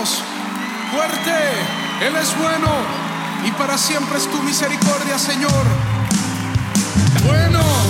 Dios fuerte, Él es bueno y para siempre es tu misericordia, Señor. Bueno.